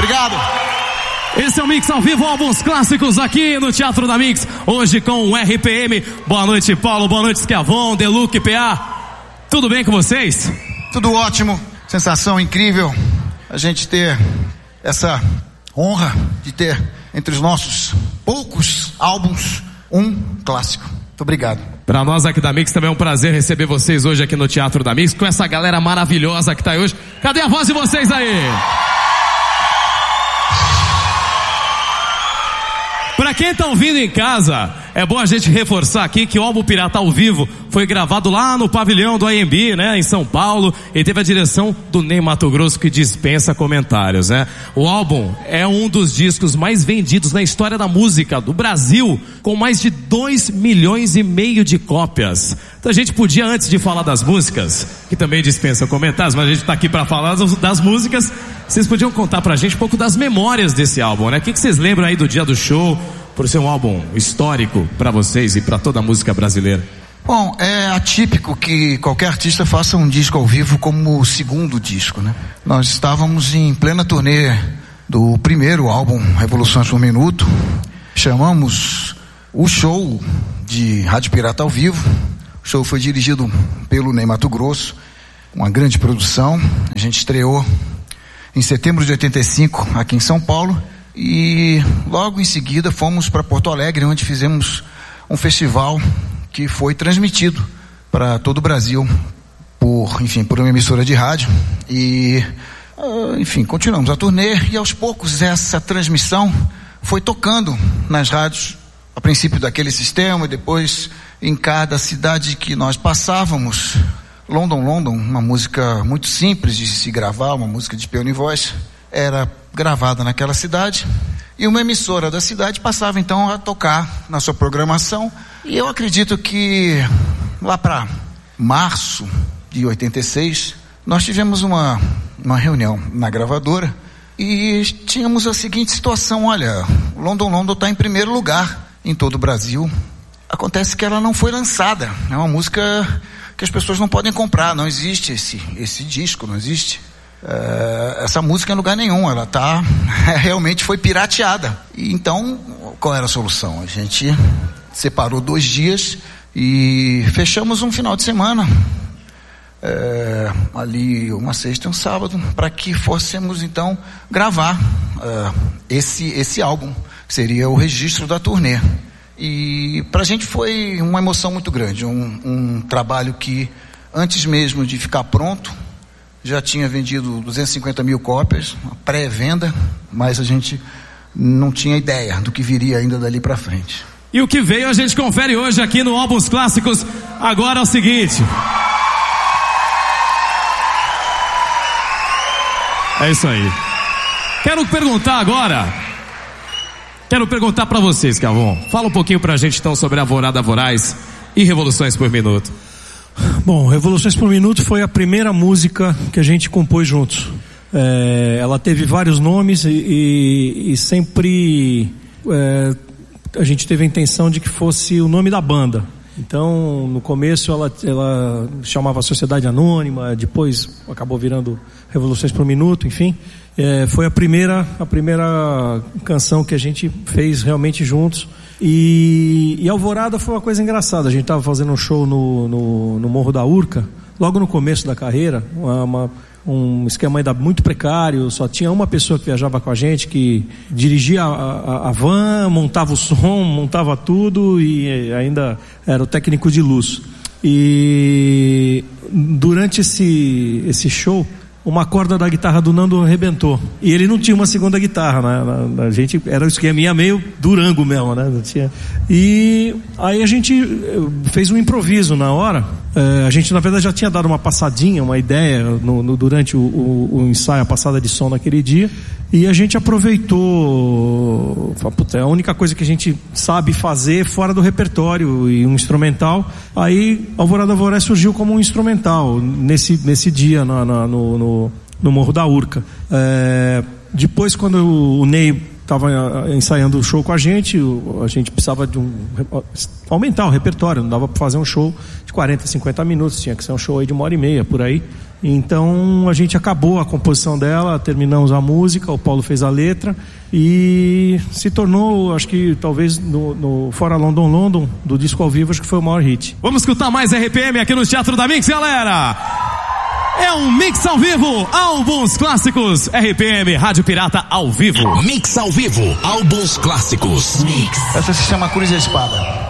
Obrigado. Esse é o Mix ao vivo, álbuns clássicos aqui no Teatro da Mix, hoje com o RPM. Boa noite, Paulo, boa noite, Schiavon, Deluque, PA. Tudo bem com vocês? Tudo ótimo, sensação incrível a gente ter essa honra de ter entre os nossos poucos álbuns um clássico. Muito obrigado. Para nós aqui da Mix também é um prazer receber vocês hoje aqui no Teatro da Mix, com essa galera maravilhosa que tá aí hoje. Cadê a voz de vocês aí? Pra quem tá ouvindo em casa, é bom a gente reforçar aqui que o álbum Pirata ao Vivo foi gravado lá no pavilhão do AMB, né, em São Paulo, e teve a direção do Ney Matogrosso, que dispensa comentários, né? O álbum é um dos discos mais vendidos na história da música do Brasil, com mais de 2,5 milhões de cópias. Então a gente podia, antes de falar das músicas, que também dispensa comentários, mas a gente tá aqui pra falar das músicas, vocês podiam contar pra gente um pouco das memórias desse álbum, né? O que vocês lembram aí do dia do show, por ser um álbum histórico pra vocês e pra toda a música brasileira? Bom, é atípico que qualquer artista faça um disco ao vivo como o segundo disco, né? Nós estávamos em plena turnê do primeiro álbum, Revoluções por Minuto. Chamamos o show de Rádio Pirata ao Vivo. O show foi dirigido pelo Ney Matogrosso, uma grande produção. A gente estreou em setembro de 85 aqui em São Paulo e logo em seguida fomos para Porto Alegre, onde fizemos um festival que foi transmitido para todo o Brasil por uma emissora de rádio e continuamos a turnê e aos poucos essa transmissão foi tocando nas rádios, a princípio daquele sistema e depois em cada cidade que nós passávamos. London, uma música muito simples de se gravar, uma música de piano e voz, era gravada naquela cidade e uma emissora da cidade passava então a tocar na sua programação. E eu acredito que lá para março de 86 nós tivemos uma reunião na gravadora e tínhamos a seguinte situação: olha, London está em primeiro lugar em todo o Brasil, acontece que ela não foi lançada, é uma música que as pessoas não podem comprar, não existe esse disco, não existe essa música em lugar nenhum, ela realmente foi pirateada. E então, qual era a solução? A gente separou 2 dias e fechamos um final de semana, ali uma sexta e um sábado, para que fôssemos então gravar esse álbum, que seria o registro da turnê. E pra gente foi uma emoção muito grande, um trabalho que antes mesmo de ficar pronto já tinha vendido 250 mil cópias, uma pré-venda, mas a gente não tinha ideia do que viria ainda dali pra frente. E o que veio a gente confere hoje aqui no Álbuns Clássicos. Agora é o seguinte, é isso aí. Quero perguntar pra vocês, Schiavon. Fala um pouquinho pra gente então sobre Alvorada Voraz e Revoluções por Minuto. Bom, Revoluções por Minuto foi a primeira música que a gente compôs juntos. Ela teve vários nomes e sempre a gente teve a intenção de que fosse o nome da banda. Então, no começo ela chamava Sociedade Anônima, depois acabou virando Revoluções por Minuto, enfim. Foi a primeira canção que a gente fez realmente juntos. E Alvorada foi uma coisa engraçada. A gente estava fazendo um show no Morro da Urca, logo no começo da carreira, um esquema ainda muito precário, só tinha uma pessoa que viajava com a gente, que dirigia a van, montava o som, montava tudo e ainda era o técnico de luz. E durante esse show, uma corda da guitarra do Nando arrebentou e ele não tinha uma segunda guitarra, né? A gente era o esqueminha meio Durango mesmo, né? Não tinha. E aí a gente fez um improviso na hora. A gente na verdade já tinha dado uma passadinha, uma ideia durante o ensaio, a passada de som naquele dia, e a gente aproveitou. Puta, é a única coisa que a gente sabe fazer fora do repertório, e um instrumental. Aí Alvorada Voraz surgiu como um instrumental nesse dia no Morro da Urca. Depois, quando o Ney estava ensaiando o show com a gente precisava de aumentar o repertório, não dava para fazer um show de 40, 50 minutos, tinha que ser um show aí de 1h30 por aí. Então a gente acabou a composição dela, terminamos a música, o Paulo fez a letra e se tornou, acho que talvez no Fora London do disco ao vivo, acho que foi o maior hit. Vamos escutar mais RPM aqui no Teatro da Mix, galera! É um mix ao vivo, álbuns clássicos, RPM, Rádio Pirata ao vivo. Mix ao vivo, álbuns clássicos. Essa se chama Cruz e Espada.